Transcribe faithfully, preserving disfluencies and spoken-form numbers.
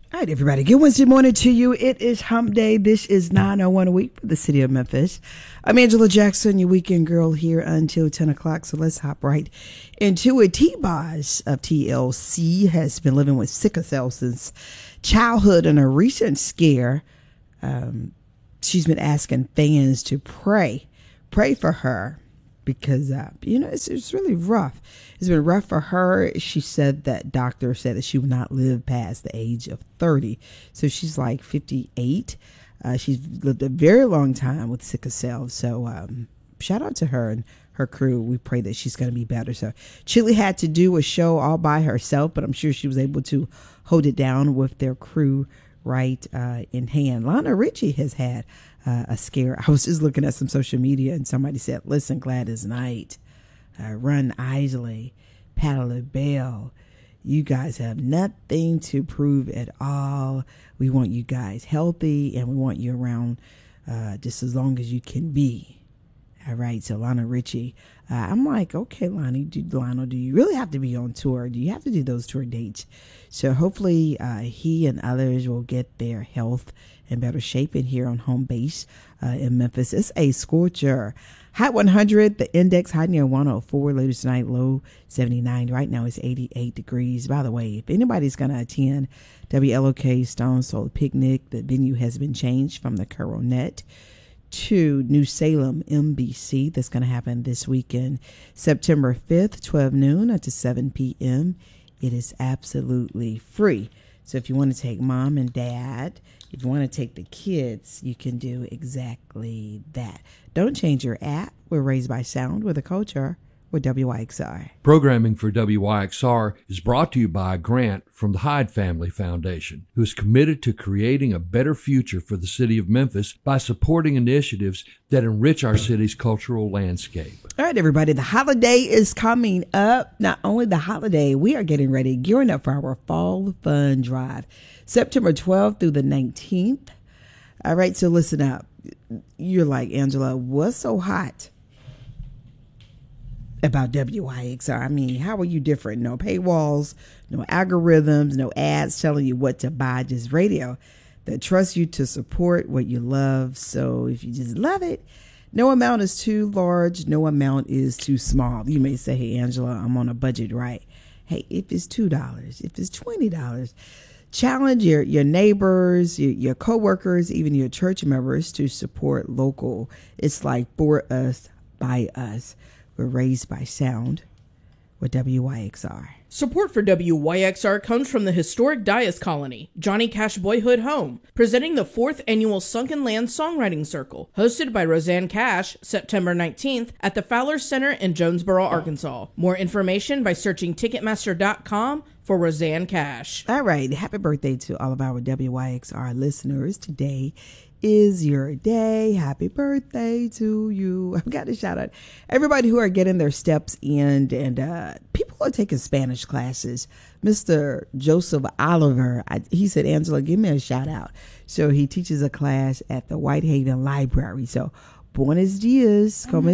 All right, everybody. Good Wednesday morning to you. It is Hump Day. This is nine oh one a week for the city of Memphis. I'm Angela Jackson, your weekend girl, here until ten o'clock. So let's hop right into it. T-Boz of T L C has been living with sickle cell since childhood. In a recent scare, um, she's been asking fans to pray, pray for her because, uh, you know, it's, it's really rough. It's been rough for her. She said that doctor said that she would not live past the age of thirty. So she's like fifty-eight. Uh, she's lived a very long time with sickle cell. So um, shout out to her and her crew. We pray that she's going to be better. So Chili had to do a show all by herself, but I'm sure she was able to hold it down with their crew right uh, in hand. Lionel Richie has had uh, a scare. I was just looking at some social media and somebody said, listen, Gladys Knight, Uh, Run Isley, Patti LaBelle, you guys have nothing to prove at all. We want you guys healthy and we want you around uh, just as long as you can be. All right, so Lionel Richie, uh, I'm like, okay, Lonnie, do, Lionel, do you really have to be on tour? Do you have to do those tour dates? So hopefully uh, he and others will get their health in better shape in here on home base uh, in Memphis. It's a scorcher. Hot one hundred, the index high near one oh four, later tonight, low seventy-nine. Right now it's eighty-eight degrees. By the way, if anybody's going to attend W L O K Stone Soul Picnic, the venue has been changed from the Coronet to New Salem M B C. That's going to happen this weekend, September fifth, twelve noon to seven p.m. It is absolutely free. So if you want to take mom and dad, if you want to take the kids, you can do exactly that. Don't change your app. We're Raised by Sound with a culture with W Y X R. Programming for W Y X R is brought to you by a grant from the Hyde Family Foundation, who is committed to creating a better future for the city of Memphis by supporting initiatives that enrich our city's cultural landscape. All right, everybody, the holiday is coming up. Not only the holiday, we are getting ready, gearing up for our Fall Fun Drive, September twelfth through the nineteenth. All right, so listen up. You're like, Angela, what's so hot about W Y X R? I mean, how are you different? No paywalls, no algorithms, no ads telling you what to buy, just radio that trusts you to support what you love. So if you just love it, no amount is too large, no amount is too small. You may say, hey, Angela, I'm on a budget, right? Hey, if it's two dollars, if it's twenty dollars, challenge your, your neighbors, your, your coworkers, even your church members to support local. It's like for us, by us. We're Raised by Sound with W Y X R. Support for W Y X R comes from the historic Dias Colony, Johnny Cash Boyhood Home, presenting the fourth annual Sunken Land Songwriting Circle, hosted by Roseanne Cash, September nineteenth at the Fowler Center in Jonesboro, Arkansas. More information by searching Ticketmaster dot com for Roseanne Cash. All right. Happy birthday to all of our W Y X R listeners. Today is your day. Happy birthday to you. I've got to shout out everybody who are getting their steps in, and uh, people who are taking Spanish classes. Mister Joseph Oliver, I, he said, Angela, give me a shout out. So he teaches a class at the Whitehaven Library. So buenos dias. Como